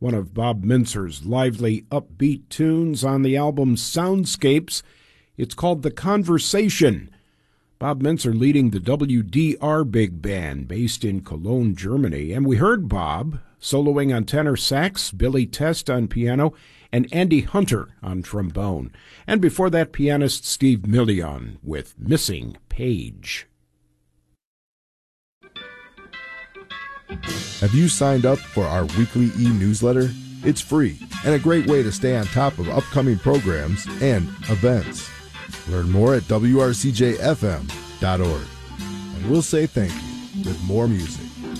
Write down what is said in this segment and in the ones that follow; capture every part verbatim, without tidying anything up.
one of Bob Mintzer's lively, upbeat tunes on the album Soundscapes. It's called The Conversation. Bob Mintzer leading the W D R Big Band based in Cologne, Germany. And we heard Bob soloing on tenor sax, Billy Test on piano, and Andy Hunter on trombone. And before that, pianist Steve Million with Missing Page. Have you signed up for our weekly e-newsletter? It's free and a great way to stay on top of upcoming programs and events. Learn more at W R C J F M dot org. And we'll say thank you with more music.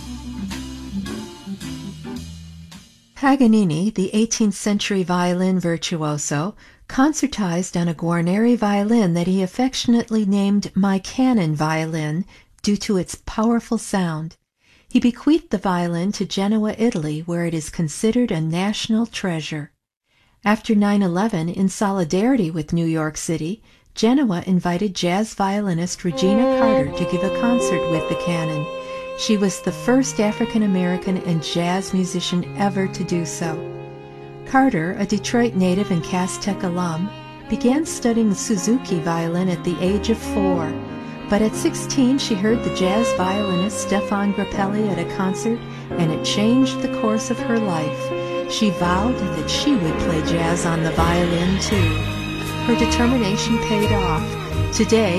Paganini, the eighteenth century violin virtuoso, concertized on a Guarneri violin that he affectionately named My Canon Violin due to its powerful sound. He bequeathed the violin to Genoa, Italy, where it is considered a national treasure. After nine eleven, in solidarity with New York City, Genoa invited jazz violinist Regina Carter to give a concert with the canon. She was the first African-American and jazz musician ever to do so. Carter, a Detroit native and Cass Tech alum, began studying Suzuki violin at the age of four. But at sixteen, she heard the jazz violinist Stefan Grappelli at a concert, and it changed the course of her life. She vowed that she would play jazz on the violin, too. Her determination paid off. Today,